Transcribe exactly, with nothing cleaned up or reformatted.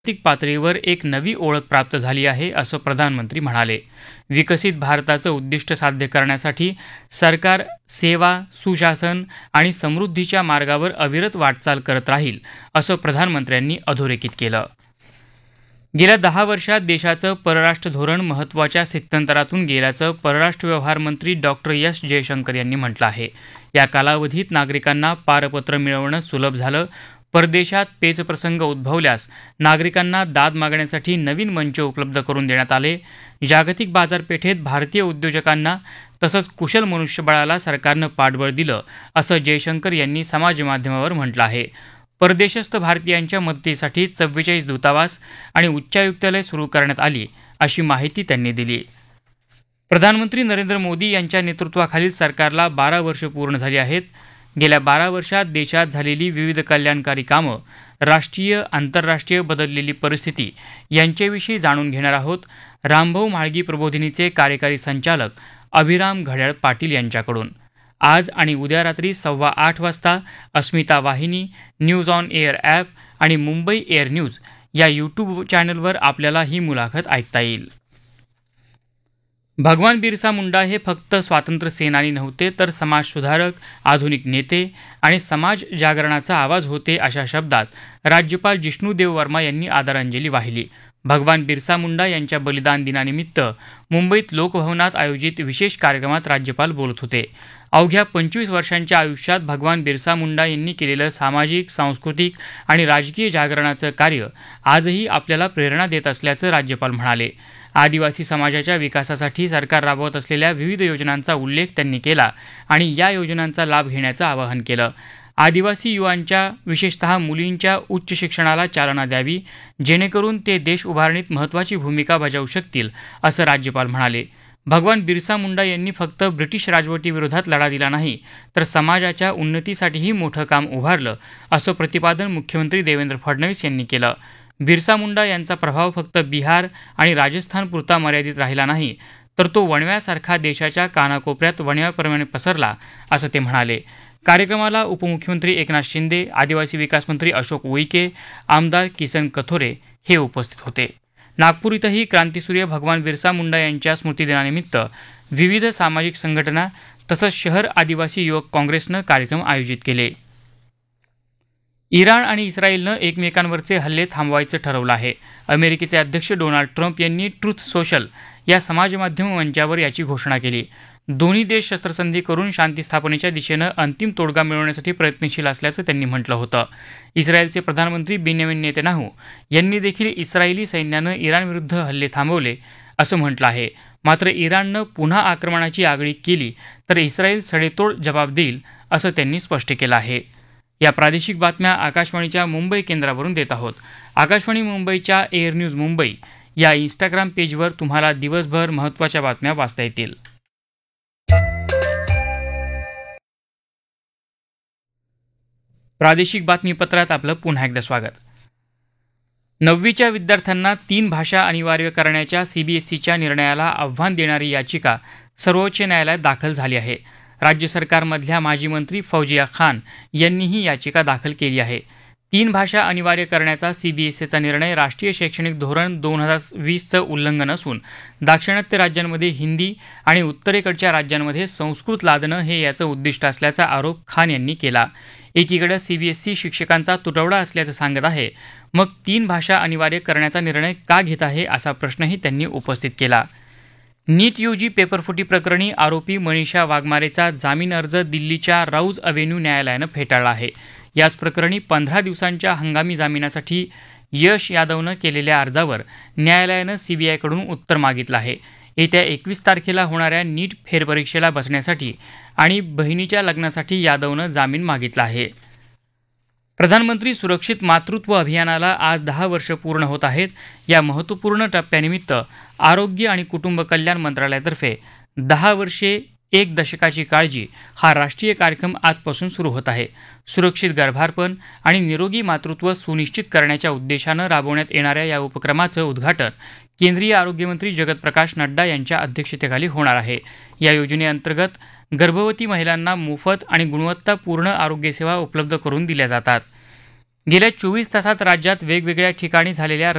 जागतिक पातळीवर एक नवी ओळख प्राप्त झाली आहे असं प्रधानमंत्री म्हणाले. विकसित भारताचं उद्दिष्ट साध्य करण्यासाठी सरकार सेवा, सुशासन आणि समृद्धीच्या मार्गावर अविरत वाटचाल करत राहील असं प्रधानमंत्र्यांनी अधोरेखित केलं. गेल्या दहा वर्षात देशाचं परराष्ट्र धोरण महत्त्वाच्या स्थित्यंतरातून गेल्याचं परराष्ट्र व्यवहार मंत्री डॉक्टर एस जयशंकर यांनी म्हटलं आहे. या कालावधीत नागरिकांना पारपत्र मिळवणं सुलभ झालं. परदेशात पेचप्रसंग उद्भवल्यास नागरिकांना दाद मागण्यासाठी नवीन मंच उपलब्ध करून देण्यात आले. जागतिक बाजारपेठेत भारतीय उद्योजकांना तसंच कुशल मनुष्यबळाला सरकारनं पाठबळ दिलं असं जयशंकर यांनी समाजमाध्यमावर म्हटलं आहे. परदेशस्थ भारतीयांच्या मदतीसाठी चव्वेचाळीस दूतावास आणि उच्चायुक्तालय सुरू करण्यात आली अशी माहिती त्यांनी दिली. प्रधानमंत्री नरेंद्र मोदी यांच्या नेतृत्वाखालील सरकारला बारा वर्ष पूर्ण झाली आहेत. गेल्या बारा वर्षात देशात झालेली विविध कल्याणकारी कामं, राष्ट्रीय आंतरराष्ट्रीय बदललेली परिस्थिती यांच्याविषयी जाणून घेणार आहोत. रामभाऊ म्हाळगी प्रबोधिनीचे कार्यकारी संचालक अभिराम घड्याळ पाटील यांच्याकडून. आज आणि उद्या रात्री सव्वा आठ वाजता अस्मिता वाहिनी, न्यूज ऑन एअर ॲप आणि मुंबई एअर न्यूज या यूट्यूब चॅनलवर आपल्याला ही मुलाखत ऐकता येईल. भगवान बिरसा मुंडा हे फक्त स्वातंत्र्य सेनानी नव्हते, तर समाजसुधारक, आधुनिक नेते आणि समाज जागरणाचा आवाज होते अशा शब्दात राज्यपाल जिष्णू देव वर्मा यांनी आदरांजली वाहिली. भगवान बिरसा मुंडा यांच्या बलिदान दिनानिमित्त मुंबईत लोकभवनात आयोजित विशेष कार्यक्रमात राज्यपाल बोलत होते. अवघ्या पंचवीस वर्षांच्या आयुष्यात भगवान बिरसा मुंडा यांनी केलेलं सामाजिक, सांस्कृतिक आणि राजकीय जागरणाचं कार्य आजही आपल्याला प्रेरणा देत असल्याचं राज्यपाल म्हणाले. आदिवासी समाजाच्या विकासासाठी सरकार राबवत असलेल्या विविध योजनांचा उल्लेख त्यांनी केला आणि या योजनांचा लाभ घेण्याचं आवाहन केलं. आदिवासी युवांच्या, विशेषतः मुलींच्या उच्च शिक्षणाला चालना द्यावी, जेणेकरून ते देश उभारणीत महत्त्वाची भूमिका बजावू शकतील असं राज्यपाल म्हणाले. भगवान बिरसा मुंडा यांनी फक्त ब्रिटिश राजवटीविरोधात लढा दिला नाही, तर समाजाच्या उन्नतीसाठीही मोठं काम उभारलं असं प्रतिपादन मुख्यमंत्री देवेंद्र फडणवीस यांनी केलं. बिरसा मुंडा यांचा प्रभाव फक्त बिहार आणि राजस्थानपुरता मर्यादित राहिला नाही, तर तो वणव्यासारखा देशाच्या कानाकोपऱ्यात वणव्याप्रमाणे पसरला असं ते म्हणाले. कार्यक्रमाला उपमुख्यमंत्री एकनाथ शिंदे, आदिवासी विकास मंत्री अशोक उईके, आमदार किसन कथोरे हे उपस्थित होते. नागपूर इथंही क्रांतीसूर्य भगवान बिरसा मुंडा यांच्या स्मृतिदिनानिमित्त विविध सामाजिक संघटना तसंच शहर आदिवासी युवक काँग्रेसनं कार्यक्रम आयोजित केले. इराण आणि इस्रायलनं एकमेकांवरचे हल्ले थांबवायचं ठरवलं आहे. अमेरिकेचे अध्यक्ष डोनाल्ड ट्रम्प यांनी ट्रुथ सोशल या समाजमाध्यम मंचावर याची घोषणा केली. दोन्ही देश शस्त्रसंधी करून शांती स्थापनेच्या दिशेनं अंतिम तोडगा मिळवण्यासाठी प्रयत्नशील असल्याचं त्यांनी म्हटलं होतं. इस्रायलचे प्रधानमंत्री बेन्यामिन नेतन्याहू यांनी देखील इस्रायली सैन्यानं इराणविरुद्ध हल्ले थांबवले असं म्हटलं आहे. मात्र इराणनं पुन्हा आक्रमणाची आगळीक केली तर इस्रायल सडेतोड जबाब देईल असं त्यांनी स्पष्ट केलं आहे. या प्रादेशिक बातम्या आकाशवाणीच्या मुंबई केंद्रावरून देत आहोत. आकाशवाणी मुंबईच्या एअर न्यूज मुंबई या इंस्टाग्राम पेजवर तुम्हाला दिवसभर महत्त्वाच्या बातम्या वाचता येतील. प्रादेशिक बातमीपत्रात आपलं पुन्हा एकदा स्वागत. नववीच्या विद्यार्थ्यांना तीन भाषा अनिवार्य करण्याच्या सीबीएसईच्या निर्णयाला आव्हान देणारी याचिका सर्वोच्च न्यायालयात दाखल झाली आहे. राज्य सरकारमधल्या माजी मंत्री फौजिया खान यांनी ही याचिका दाखल केली आहे. तीन भाषा अनिवार्य करण्याचा सीबीएसईचा निर्णय राष्ट्रीय शैक्षणिक धोरण दोन हजार वीसचं उल्लंघन असून दाक्षिणात्य राज्यांमध्ये हिंदी आणि उत्तरेकडच्या राज्यांमध्ये संस्कृत लादणं हे याचं उद्दिष्ट असल्याचा आरोप खान यांनी केला. एकीकडे सीबीएसई शिक्षकांचा तुटवडा असल्याचं सांगत आहे, मग तीन भाषा अनिवार्य करण्याचा निर्णय का घेत आहे असा प्रश्नही त्यांनी उपस्थित केला. नीट यूजी पेपरफुटी प्रकरणी आरोपी मनीषा वाघमारेचा जामीन अर्ज दिल्लीच्या राऊज अव्हेन्यू न्यायालयानं फेटाळला आहे. याच प्रकरणी पंधरा दिवसांच्या हंगामी जामिनासाठी यश यादवनं केलेल्या अर्जावर न्यायालयानं सीबीआयकडून उत्तर मागितलं आहे. येत्या एकवीस तारखेला होणाऱ्या नीट फेरपरीक्षेला बसण्यासाठी आणि बहिणीच्या लग्नासाठी यादवनं जामीन मागितला आहे. प्रधानमंत्री सुरक्षित मातृत्व अभियानाला आज दहा वर्ष पूर्ण होत आहेत. या महत्त्वपूर्ण टप्प्यानिमित्त आरोग्य आणि कुटुंब कल्याण मंत्रालयातर्फे दहा वर्षे एक दशकाची काळजी हा राष्ट्रीय कार्यक्रम आजपासून सुरू होत आहे. सुरक्षित गर्भारपण आणि निरोगी मातृत्व सुनिश्चित करण्याच्या उद्देशानं राबवण्यात येणाऱ्या या उपक्रमाचं उद्घाटन केंद्रीय आरोग्यमंत्री जगत प्रकाश नड्डा यांच्या अध्यक्षतेखाली होणार आहे. या योजनेअंतर्गत गर्भवती महिलांना मोफत आणि गुणवत्तापूर्ण आरोग्यसेवा उपलब्ध करून दिल्या जातात. गेल्या चोवीस तासात राज्यात वेगवेगळ्या ठिकाणी झालेल्या